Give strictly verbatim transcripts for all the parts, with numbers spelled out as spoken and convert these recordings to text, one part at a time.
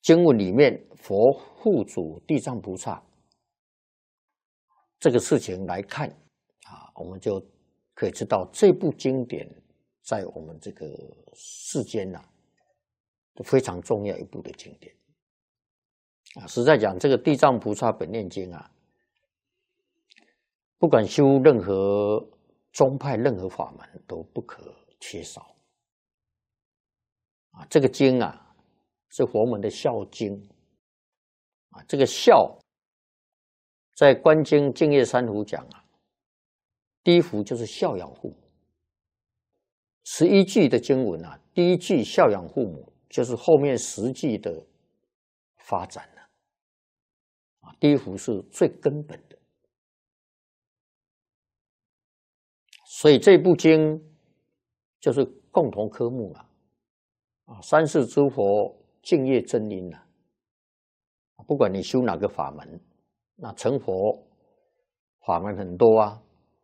经文里面佛护主地藏菩萨这个事情来看啊，我们就可以知道这部经典在我们这个世间呐、啊，非常重要一部的经典啊。实在讲，这个地藏菩萨本愿经啊，不管修任何宗派、任何法门都不可缺少啊。这个经啊，是佛门的孝经啊。这个孝，在《观经净业三福》讲啊，第一福就是孝养父母。十一句的经文啊，第一句孝养父母，就是后面十句的发展了啊。第一福是最根本的，所以这部经就是共同科目啊。啊，三世诸佛敬业真因啊，不管你修哪个法门，那成佛法门很多啊。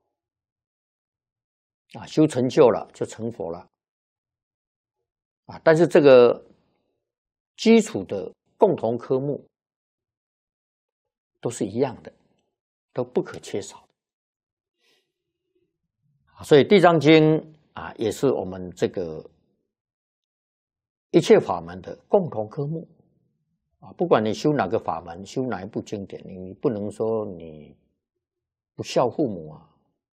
啊，修成就了就成佛了啊！但是这个基础的共同科目都是一样的，都不可缺少的。所以《地藏经》啊，也是我们这个一切法门的共同科目啊。不管你修哪个法门，修哪一部经典，你不能说你不孝父母啊。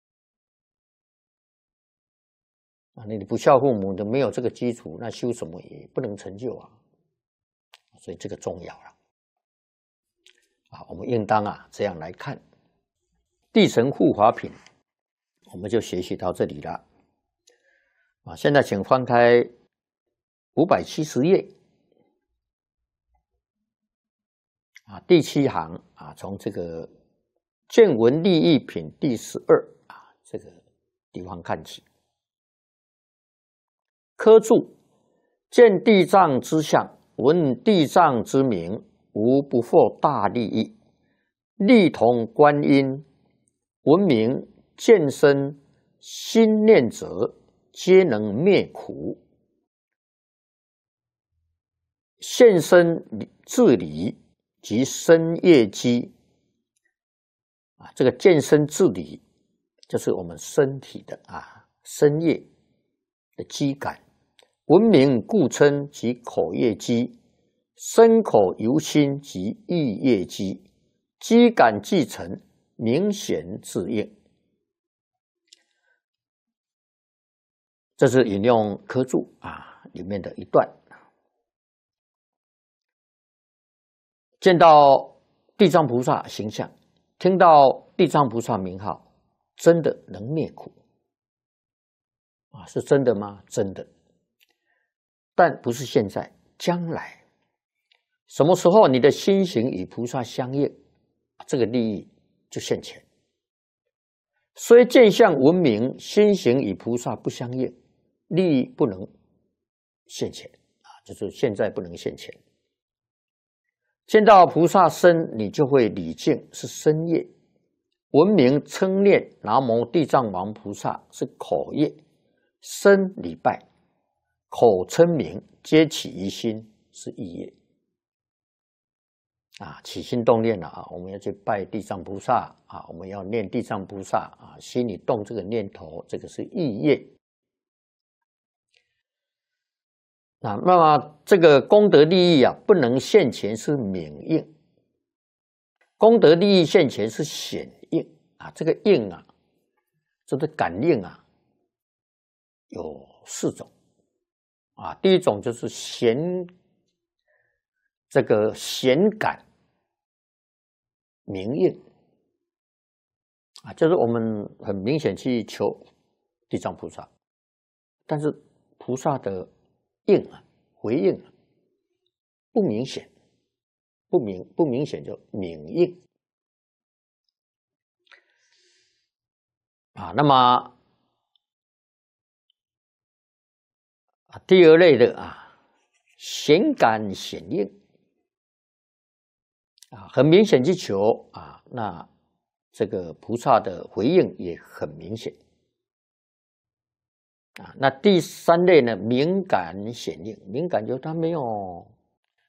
啊，你不孝父母的，没有这个基础，那修什么也不能成就啊。所以这个重要了啊，我们应当啊这样来看。地神护法品，我们就学习到这里了啊。现在请翻开五百七十页啊，第七行啊，从这个见闻利益品第十二啊这个地方看起。科注：见地藏之相，闻地藏之名，无不获大利益。力同观音，闻名见身，心念者，皆能灭苦。现身自理及身业机啊，这个见身自理，就是我们身体的啊身业的机感。闻名故称及口业机，身口由心及意业机，机感既成，明显自应。这是引用科注啊里面的一段。见到地藏菩萨形象，听到地藏菩萨名号，真的能灭苦啊？是真的吗？真的。但不是现在，将来什么时候你的心行与菩萨相应，这个利益就现前。虽见相闻名，心行与菩萨不相应，利益不能现前啊，就是现在不能现前。见到菩萨身，你就会礼敬，是身业；闻名称念南无地藏王菩萨是口业，身礼拜。口称名，皆起于心，是意业啊，起心动念了啊，我们要去拜地藏菩萨啊，我们要念地藏菩萨啊，心里动这个念头，这个是意业啊。那么这个功德利益啊，不能现前是明应，功德利益现前是显应啊。这个应啊，这个感应啊，有四种。啊，第一种就是显这个显感明应啊，就是我们很明显去求地藏菩萨，但是菩萨的应啊回应啊不明显，不明不明显就明应啊。那么啊，第二类的啊，显感显应啊，很明显去求啊，那这个菩萨的回应也很明显啊。那第三类呢，敏感显应，敏感就是他没有